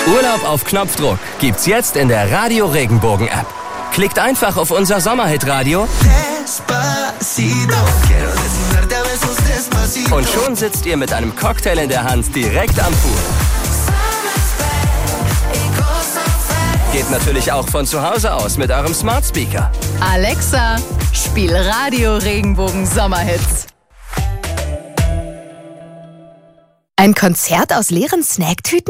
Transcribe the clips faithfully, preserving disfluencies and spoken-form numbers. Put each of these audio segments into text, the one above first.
Urlaub auf Knopfdruck gibt's jetzt in der Radio Regenbogen App. Klickt einfach auf unser Sommerhit-Radio und schon sitzt ihr mit einem Cocktail in der Hand direkt am Pool. Geht natürlich auch von zu Hause aus mit eurem Smart Speaker. Alexa, spiel Radio Regenbogen Sommerhits. Ein Konzert aus leeren Snacktüten?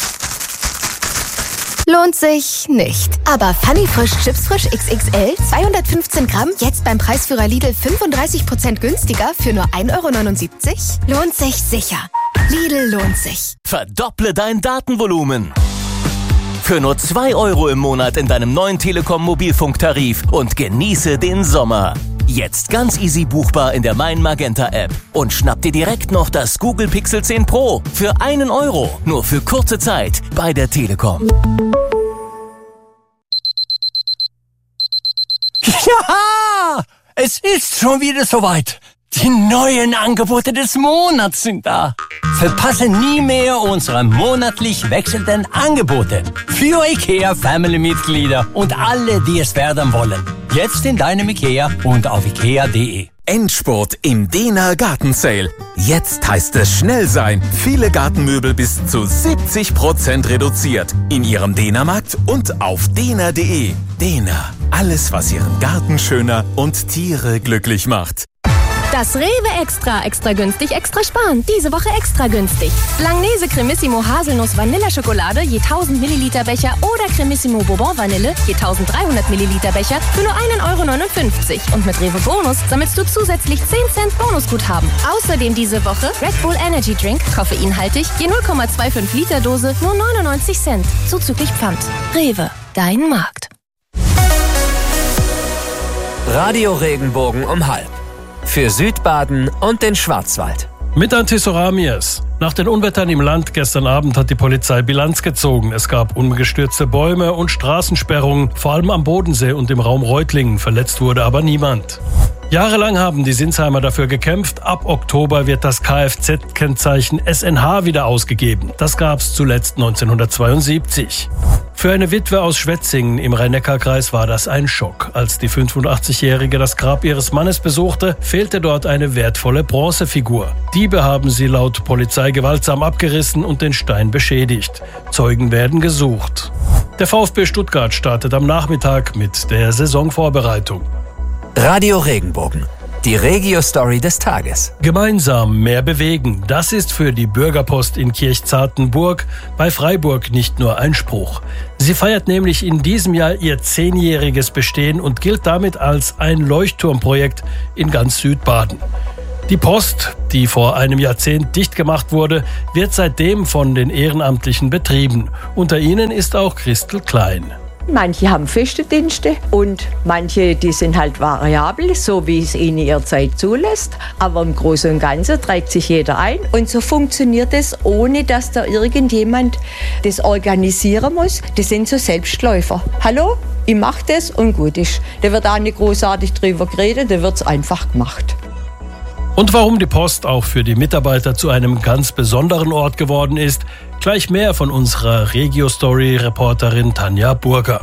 Lohnt sich nicht. Aber Funny Frisch Chips Frisch X X L, zweihundertfünfzehn Gramm, jetzt beim Preisführer Lidl fünfunddreißig Prozent günstiger für nur ein Euro neunundsiebzig? Lohnt sich sicher. Lidl lohnt sich. Verdopple dein Datenvolumen. Für nur zwei Euro im Monat in deinem neuen Telekom-Mobilfunktarif und genieße den Sommer. Jetzt ganz easy buchbar in der Mein Magenta App. Und schnapp dir direkt noch das Google Pixel zehn Pro für einen Euro. Nur für kurze Zeit bei der Telekom. Ja, es ist schon wieder soweit. Die neuen Angebote des Monats sind da. Verpasse nie mehr unsere monatlich wechselnden Angebote für IKEA Family-Mitglieder und alle, die es werden wollen. Jetzt in deinem IKEA und auf ikea punkt de. Endspurt im Dena Garten Sale. Jetzt heißt es schnell sein. Viele Gartenmöbel bis zu siebzig Prozent reduziert. In Ihrem Dena-Markt und auf dena punkt de. Dena. Alles, was Ihren Garten schöner und Tiere glücklich macht. Das Rewe Extra, extra günstig, extra sparen. Diese Woche extra günstig. Langnese Cremissimo Haselnuss Vanilleschokolade je tausend Milliliter Becher oder Cremissimo Bourbon Vanille je eintausenddreihundert Milliliter Becher für nur einen Euro neunundfünfzig. Und mit Rewe Bonus sammelst du zusätzlich zehn Cent Bonusguthaben. Außerdem diese Woche Red Bull Energy Drink, koffeinhaltig, je null Komma fünfundzwanzig Liter Dose, nur neunundneunzig Cent. Zuzüglich Pfand. Rewe, dein Markt. Radio Regenbogen um halb. Für Südbaden und den Schwarzwald. Mit Antisoramies. Nach den Unwettern im Land gestern Abend hat die Polizei Bilanz gezogen. Es gab umgestürzte Bäume und Straßensperrungen, vor allem am Bodensee und im Raum Reutlingen. Verletzt wurde aber niemand. Jahrelang haben die Sinsheimer dafür gekämpft. Ab Oktober wird das Kfz-Kennzeichen S N H wieder ausgegeben. Das gab's zuletzt neunzehnhundertzweiundsiebzig. Für eine Witwe aus Schwetzingen im Rhein-Neckar-Kreis war das ein Schock. Als die fünfundachtzigjährige das Grab ihres Mannes besuchte, fehlte dort eine wertvolle Bronzefigur. Diebe haben sie laut Polizei gewaltsam abgerissen und den Stein beschädigt. Zeugen werden gesucht. Der VfB Stuttgart startet am Nachmittag mit der Saisonvorbereitung. Radio Regenbogen. Die Regio-Story des Tages. Gemeinsam mehr bewegen. Das ist für die Bürgerpost in Kirchzartenburg bei Freiburg nicht nur ein Spruch. Sie feiert nämlich in diesem Jahr ihr zehnjähriges Bestehen und gilt damit als ein Leuchtturmprojekt in ganz Südbaden. Die Post, die vor einem Jahrzehnt dicht gemacht wurde, wird seitdem von den Ehrenamtlichen betrieben. Unter ihnen ist auch Christel Klein. Manche haben feste Dienste und manche, die sind halt variabel, so wie es ihnen ihre Zeit zulässt. Aber im Großen und Ganzen trägt sich jeder ein. Und so funktioniert es, ohne dass da irgendjemand das organisieren muss. Das sind so Selbstläufer. Hallo, ich mache das und gut ist. Da wird auch nicht großartig drüber geredet, da wird es einfach gemacht. Und warum die Post auch für die Mitarbeiter zu einem ganz besonderen Ort geworden ist, gleich mehr von unserer Regio-Story-Reporterin Tanja Burger.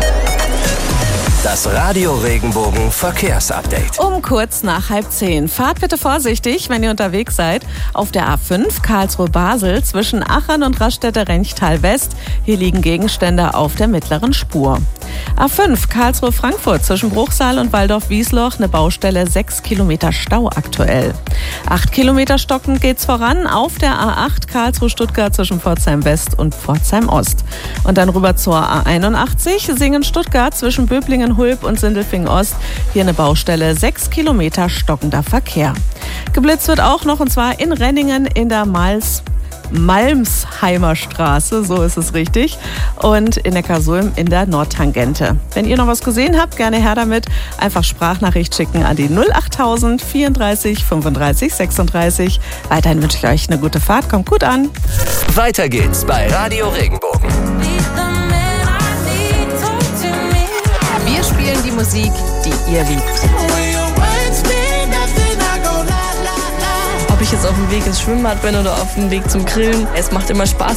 Das Radio Regenbogen Verkehrsupdate. Um kurz nach halb zehn. Fahrt bitte vorsichtig, wenn ihr unterwegs seid. Auf der A fünf Karlsruhe-Basel zwischen Achern und Raststätte-Renchtal West. Hier liegen Gegenstände auf der mittleren Spur. A fünf Karlsruhe-Frankfurt zwischen Bruchsal und Waldorf-Wiesloch. Eine Baustelle, sechs Kilometer Stau aktuell. Acht Kilometer stockend geht's voran auf der A acht Karlsruhe-Stuttgart zwischen Pforzheim West und Pforzheim Ost. Und dann rüber zur A einundachtzig Singen-Stuttgart zwischen Böblingen Hulb und Sindelfingen Ost. Hier eine Baustelle, sechs Kilometer stockender Verkehr. Geblitzt wird auch noch, und zwar in Renningen in der Mals Malmsheimer Straße, so ist es richtig, und in Neckarsulm in der Nordtangente. Wenn ihr noch was gesehen habt, gerne her damit. Einfach Sprachnachricht schicken an die null achttausend vierunddreißig fünfunddreißig sechsunddreißig. Weiterhin wünsche ich euch eine gute Fahrt, kommt gut an. Weiter geht's bei Radio Regenbogen. Wir spielen die Musik, die ihr liebt. Ob ich jetzt auf dem Weg ins Schwimmbad bin oder auf dem Weg zum Grillen, es macht immer Spaß,